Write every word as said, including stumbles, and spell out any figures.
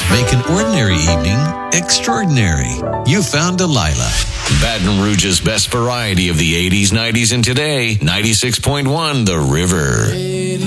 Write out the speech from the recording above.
Make an ordinary evening extraordinary. You found Delilah. Baton Rouge's best variety of the eighties, nineties, and today. ninety-six point one The River.